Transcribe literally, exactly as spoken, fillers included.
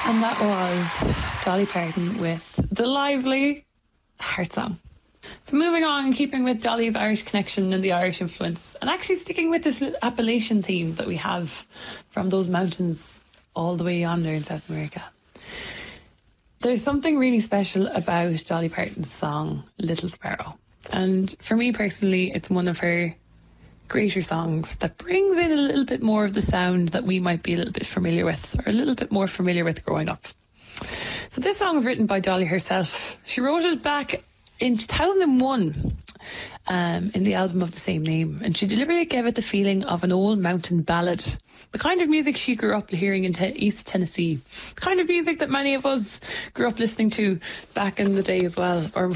And that was Dolly Parton with the lively Heart Song. So moving on, keeping with Dolly's Irish connection and the Irish influence, and actually sticking with this Appalachian theme that we have from those mountains all the way yonder in South America. There's something really special about Dolly Parton's song Little Sparrow. And for me personally, it's one of her greater songs that brings in a little bit more of the sound that we might be a little bit familiar with, or a little bit more familiar with growing up. So this song is written by Dolly herself. She wrote it back in two thousand one um, in the album of the same name, and she deliberately gave it the feeling of an old mountain ballad, the kind of music she grew up hearing in te- East Tennessee, the kind of music that many of us grew up listening to back in the day as well, or